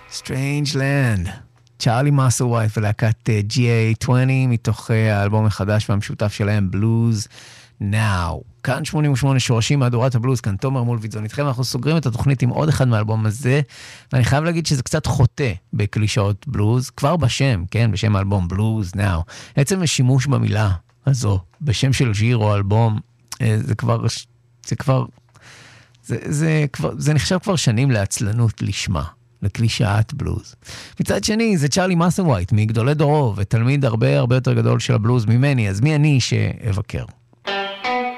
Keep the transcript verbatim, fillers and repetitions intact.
Strange Land. צ'ארלי מסלווייט ולהקת ג'י איי עשרים מתוך האלבום החדש והמשותף שלהם, Blues Now. כאן שמונים ושמונה שורשים מהדורת הבלוז, כאן תומר מולביטזון איתכם. אנחנו סוגרים את התוכנית עם עוד אחד מהאלבום הזה, ואני חייב להגיד שזה קצת חוטא בקלישאות בלוז, כבר בשם, כן, בשם האלבום Blues Now. עצם השימוש במילה הזו, בשם של שיר או אלבום, זה כבר, זה כבר, זה, זה כבר, זה נחשב כבר שנים לעצלנות לשמה. לקלישאת בלוז. מצד שני, זה צ'ארלי מסלווייט, מגדולי דורו, ותלמיד הרבה הרבה יותר גדול של הבלוז ממני, אז מי אני שאבקר?